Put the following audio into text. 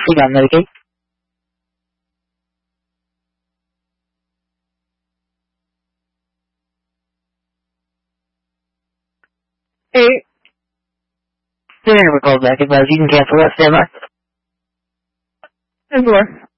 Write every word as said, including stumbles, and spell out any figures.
free on Medicaid. Eight. The number called back advised you can cancel that standby. And more.